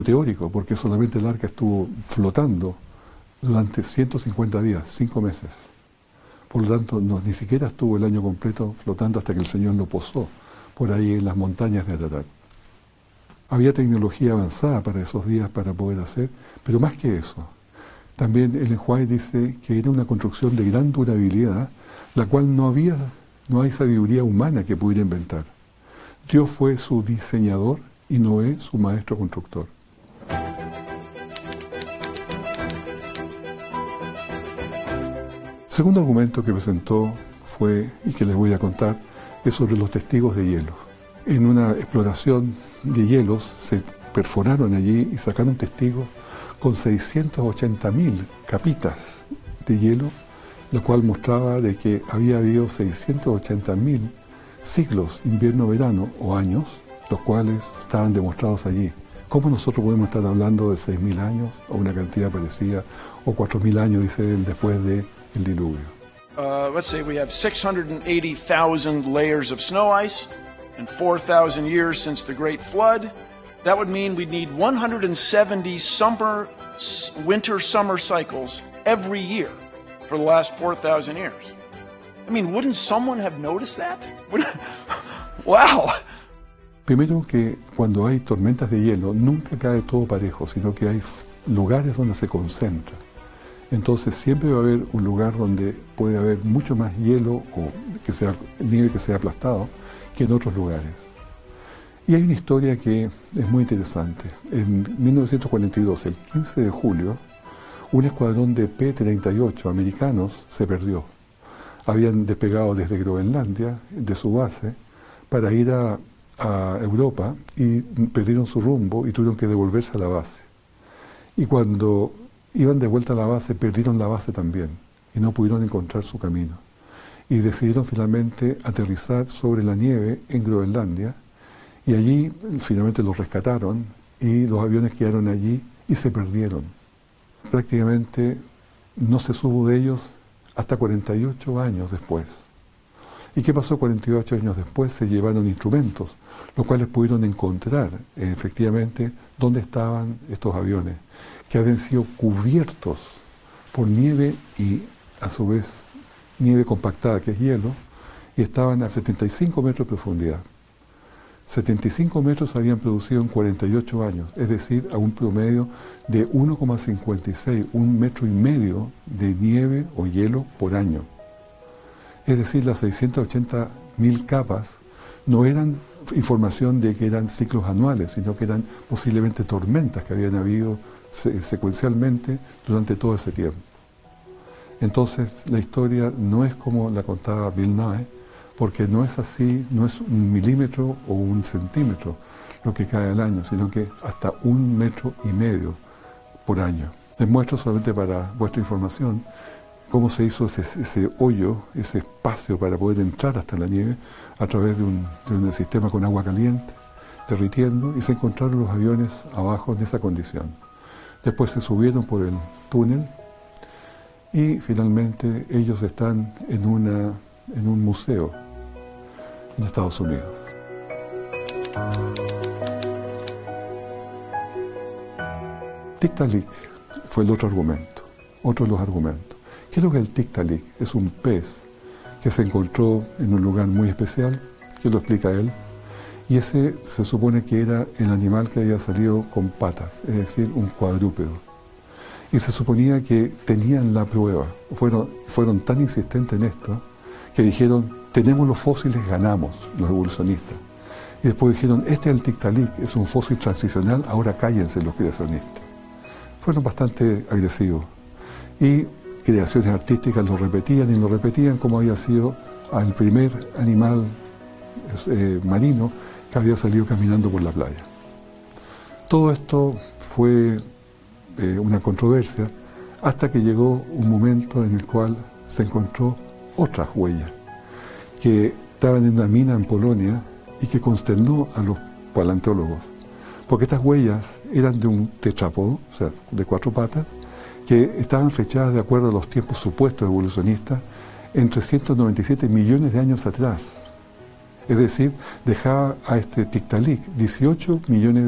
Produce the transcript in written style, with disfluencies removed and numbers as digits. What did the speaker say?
teórico, porque solamente el arca estuvo flotando durante 150 días, 5 meses. Por lo tanto, ni siquiera estuvo el año completo flotando hasta que el Señor lo posó por ahí en las montañas de Ararat. Había tecnología avanzada para esos días para poder hacer, pero más que eso, también Ellen White dice que era una construcción de gran durabilidad, la cual no hay sabiduría humana que pudiera inventar. Dios fue su diseñador y Noé su maestro constructor. El segundo argumento que presentó fue, y que les voy a contar, es sobre los testigos de hielo. En una exploración de hielos se perforaron allí y sacaron testigos con 680.000 capitas de hielo, lo cual mostraba de que había habido 680.000 ciclos invierno-verano o años, los cuales estaban demostrados allí. ¿Cómo nosotros podemos estar hablando de 6.000 años o una cantidad parecida, o 4.000 años, dice él, después del diluvio? Let's say we have 680,000 layers of snow ice and 4,000 years since the Great Flood. That would mean we'd need 170 winter-summer cycles every year for the last 4,000 years. I mean, wouldn't someone have noticed that? Wow! Primero que cuando hay tormentas de hielo nunca cae todo parejo, sino que hay lugares donde se concentra. Entonces siempre va a haber un lugar donde puede haber mucho más hielo o nieve que sea aplastado que en otros lugares. Y hay una historia que es muy interesante. En 1942, el 15 de julio, un escuadrón de P-38 americanos se perdió. Habían despegado desde Groenlandia, de su base, para ir a Europa, y perdieron su rumbo y tuvieron que devolverse a la base. Y cuando iban de vuelta a la base, perdieron la base también y no pudieron encontrar su camino. Y decidieron finalmente aterrizar sobre la nieve en Groenlandia, y allí finalmente los rescataron y los aviones quedaron allí y se perdieron. Prácticamente no se supo de ellos hasta 48 años después. ¿Y qué pasó 48 años después? Se llevaron instrumentos, los cuales pudieron encontrar efectivamente dónde estaban estos aviones, que habían sido cubiertos por nieve y a su vez nieve compactada, que es hielo, y estaban a 75 metros de profundidad. 75 metros habían producido en 48 años, es decir, a un promedio de 1,56, 1,5 metros de nieve o hielo por año. Es decir, las 680.000 capas no eran información de que eran ciclos anuales, sino que eran posiblemente tormentas que habían habido secuencialmente durante todo ese tiempo. Entonces, la historia no es como la contaba Bill Nye, porque no es así, no es 1 milímetro o 1 centímetro lo que cae al año, sino que hasta 1,5 metros por año. Les muestro solamente para vuestra información cómo se hizo ese hoyo, ese espacio para poder entrar hasta la nieve a través de un sistema con agua caliente, derritiendo, y se encontraron los aviones abajo en esa condición. Después se subieron por el túnel y finalmente ellos están en un museo en Estados Unidos. Tiktaalik fue el otro de los argumentos. ¿Qué es lo que es el Tiktaalik? Es un pez que se encontró en un lugar muy especial, que lo explica él, y ese se supone que era el animal que había salido con patas, es decir, un cuadrúpedo. Y se suponía que tenían la prueba, fueron tan insistentes en esto, que dijeron, tenemos los fósiles, ganamos, los evolucionistas. Y después dijeron, este es el Tiktaalik, es un fósil transicional, ahora cállense los creacionistas. Fueron bastante agresivos. Y creaciones artísticas lo repetían como había sido el primer animal marino que había salido caminando por la playa. Todo esto fue una controversia hasta que llegó un momento en el cual se encontró otras huellas que estaban en una mina en Polonia y que consternó a los paleontólogos, porque estas huellas eran de un tetrápodo, o sea, de 4 patas, que estaban fechadas de acuerdo a los tiempos supuestos evolucionistas en 397 millones de años atrás. Es decir, dejaba a este Tiktaalik 18 millones